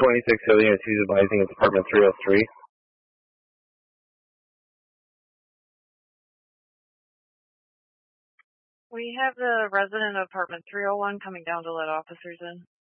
26 Hilliard, who's advising it's apartment 303. We have the resident of apartment 301 coming down to let officers in.